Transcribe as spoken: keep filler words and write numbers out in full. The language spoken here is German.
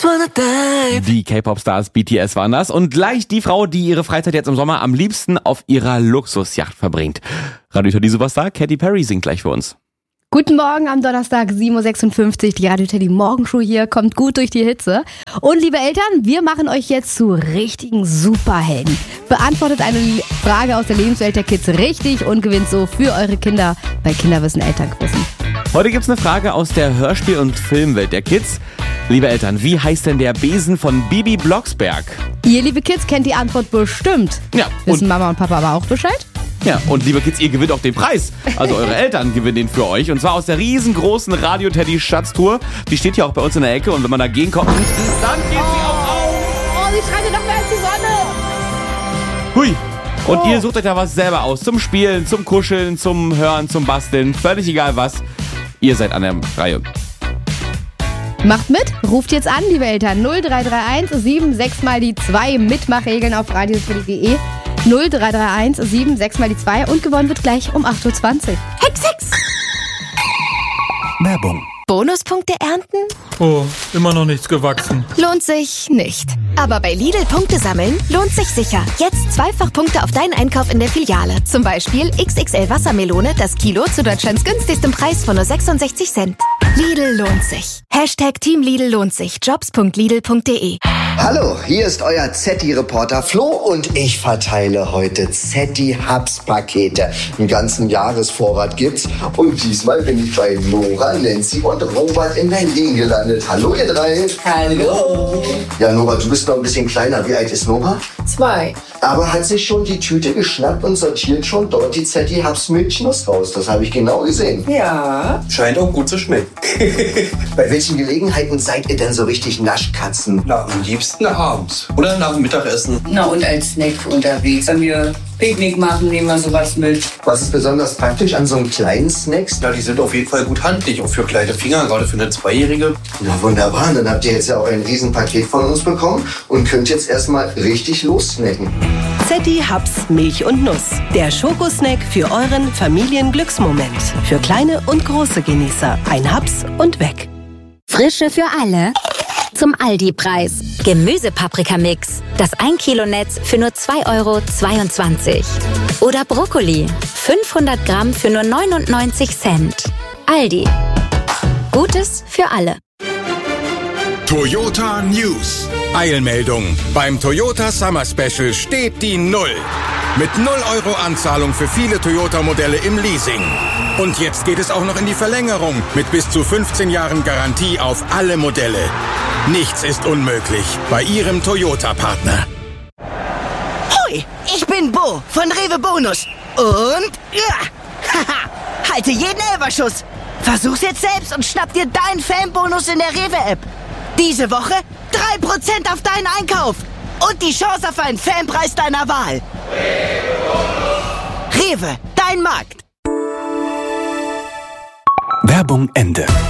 Die K-Pop-Stars B T S waren das und gleich die Frau, die ihre Freizeit jetzt im Sommer am liebsten auf ihrer Luxusjacht verbringt. Radio Teddy Superstar Katy Perry singt gleich für uns. Guten Morgen am Donnerstag, sieben Uhr sechsundfünfzig, die Radio Teddy Morgenshow hier, kommt gut durch die Hitze. Und liebe Eltern, wir machen euch jetzt zu richtigen Superhelden. Beantwortet eine Frage aus der Lebenswelt der Kids richtig und gewinnt so für eure Kinder bei Kinderwissen Elternquizzen. Heute gibt's eine Frage aus der Hörspiel- und Filmwelt der Kids. Liebe Eltern, wie heißt denn der Besen von Bibi Blocksberg? Ihr, liebe Kids, kennt die Antwort bestimmt. Ja, Wissen Mama und Papa aber auch Bescheid? Ja, und liebe Kids, ihr gewinnt auch den Preis. Also eure Eltern gewinnen den für euch. Und zwar aus der riesengroßen Radio Teddy Schatztour. Die steht hier auch bei uns in der Ecke. Und wenn man dagegen kommt, dann geht sie auch auf. Oh, sie schreit noch mehr als die Sonne. Hui. Und Oh. ihr sucht euch da was selber aus. Zum Spielen, zum Kuscheln, zum Hören, zum Basteln. Völlig egal was. Ihr seid an der Reihe. Macht mit, ruft jetzt an, liebe Eltern. null drei drei eins sieben sechs mal die zwei. Mitmachregeln auf radio teddy punkt de. null drei drei eins sieben sechs mal die zwei. Und gewonnen wird gleich um acht Uhr zwanzig. Hex, Hex! Werbung. Bonuspunkte ernten? Oh, immer noch nichts gewachsen. Lohnt sich nicht. Aber bei Lidl Punkte sammeln lohnt sich sicher. Jetzt zweifach Punkte auf deinen Einkauf in der Filiale. Zum Beispiel X X L Wassermelone, das Kilo zu Deutschlands günstigstem Preis von nur sechsundsechzig Cent. Lidl lohnt sich. Hashtag Team Lidl lohnt sich. jobs punkt lidl punkt de. Hallo, hier ist euer Zetti-Reporter Flo und ich verteile heute Zetti-Hubs-Pakete. Einen ganzen Jahresvorrat gibt's und diesmal bin ich bei Nora, Nancy und Robert in Berlin gelandet. Hallo ihr drei. Hallo. Ja, Nora, du bist noch ein bisschen kleiner. Wie alt ist Nora? Zwei. Aber hat sich schon die Tüte geschnappt und sortiert schon dort die Zetti-Hubs Milchnuss raus. Das habe ich genau gesehen. Ja. Scheint auch gut zu schmecken. Bei welchen Gelegenheiten seid ihr denn so richtig Naschkatzen? Na, am liebsten abends. Oder nach dem Mittagessen. Na und als Snack unterwegs. Wenn wir Picknick machen, nehmen wir sowas mit. Was ist besonders praktisch an so einem kleinen Snacks? Na, die sind auf jeden Fall gut handlich, auch für kleine Finger, gerade für eine Zweijährige. Na wunderbar, dann habt ihr jetzt ja auch ein Riesenpaket von uns bekommen und könnt jetzt erstmal richtig lossnacken. Zetti Hubs Milch und Nuss. Der Schokosnack für euren Familienglücksmoment. Für kleine und große Genießer. Ein Hubs und weg. Frische für alle. Zum Aldi-Preis. Gemüsepaprikamix. Das ein Kilo Netz für nur zwei Euro zweiundzwanzig. Oder Brokkoli. fünfhundert Gramm für nur neunundneunzig Cent. Aldi. Gutes für alle. Toyota News. Eilmeldung. Beim Toyota Summer Special steht die Null. Mit null Euro Anzahlung für viele Toyota-Modelle im Leasing. Und jetzt geht es auch noch in die Verlängerung mit bis zu fünfzehn Jahren Garantie auf alle Modelle. Nichts ist unmöglich bei Ihrem Toyota-Partner. Hoi, ich bin Bo von Rewe Bonus. Und ja, haha, halte jeden Elberschuss. Versuch's jetzt selbst und schnapp dir deinen Fanbonus in der Rewe-App. Diese Woche drei Prozent auf deinen Einkauf. Und die Chance auf einen Fanpreis deiner Wahl. Rewe, dein Markt. Werbung Ende.